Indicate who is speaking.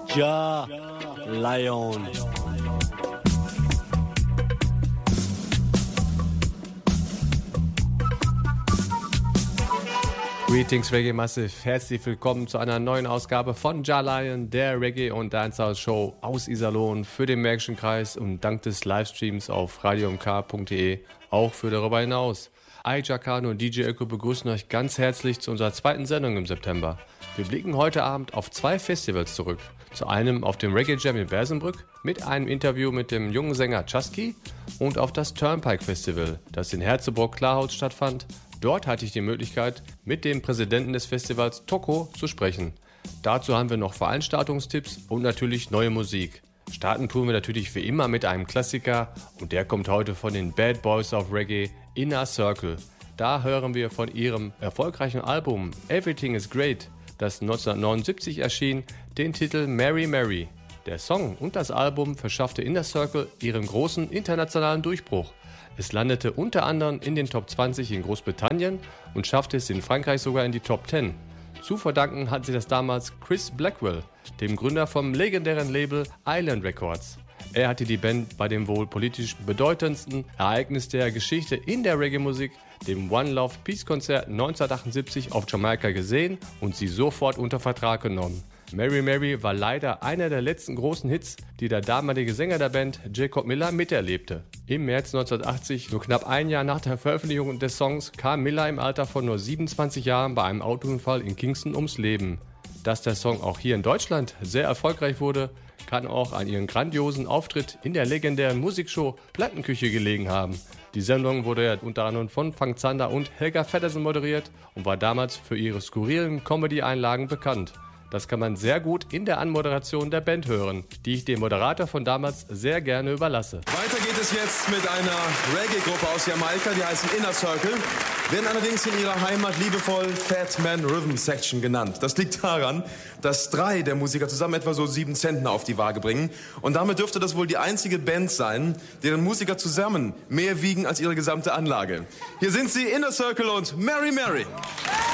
Speaker 1: Ja Lion.
Speaker 2: Greetings Reggae Massive, herzlich willkommen zu einer neuen Ausgabe von Ja Lion, der Reggae- und Dancehall-Show aus Iserlohn für den Märkischen Kreis und dank des Livestreams auf radiomk.de auch für darüber hinaus. Aija Kano und DJ Öko begrüßen euch ganz herzlich zu unserer zweiten Sendung im September. Wir blicken heute Abend auf 2 Festivals zurück. Zu einem auf dem Reggae Jam in Bersenbrück mit einem Interview mit dem jungen Sänger Chusky und auf das Turnpike Festival, das in Herzebrock-Klarholz stattfand. Dort hatte ich die Möglichkeit, mit dem Präsidenten des Festivals Toko zu sprechen. Dazu haben wir noch Veranstaltungstipps und natürlich neue Musik. Starten tun wir natürlich wie immer mit einem Klassiker und der kommt heute von den Bad Boys of Reggae, Inner Circle. Da hören wir von ihrem erfolgreichen Album Everything is Great, das 1979 erschien, den Titel Mary Mary. Der Song und das Album verschaffte Inner Circle ihren großen internationalen Durchbruch. Es landete unter anderem in den Top 20 in Großbritannien und schaffte es in Frankreich sogar in die Top 10. Zu verdanken hat sie das damals Chris Blackwell, dem Gründer vom legendären Label Island Records. Er hatte die Band bei dem wohl politisch bedeutendsten Ereignis der Geschichte in der Reggae-Musik, dem One Love Peace Konzert 1978 auf Jamaika gesehen und sie sofort unter Vertrag genommen. Mary Mary war leider einer der letzten großen Hits, die der damalige Sänger der Band, Jacob Miller, miterlebte. Im März 1980, nur knapp ein Jahr nach der Veröffentlichung des Songs, kam Miller im Alter von nur 27 Jahren bei einem Autounfall in Kingston ums Leben. Dass der Song auch hier in Deutschland sehr erfolgreich wurde, kann auch an ihren grandiosen Auftritt in der legendären Musikshow Plattenküche gelegen haben. Die Sendung wurde ja unter anderem von Frank Zander und Helga Feddersen moderiert und war damals für ihre skurrilen Comedy-Einlagen bekannt. Das kann man sehr gut in der Anmoderation der Band hören, die ich dem Moderator von damals sehr gerne überlasse.
Speaker 3: Weiter geht es jetzt mit einer Reggae-Gruppe aus Jamaika, die heißen Inner Circle, werden allerdings in ihrer Heimat liebevoll Fat Man Rhythm Section genannt. Das liegt daran, dass 3 der Musiker zusammen etwa so 7 Zentner auf die Waage bringen. Und damit dürfte das wohl die einzige Band sein, deren Musiker zusammen mehr wiegen als ihre gesamte Anlage. Hier sind sie, Inner Circle und Mary Mary.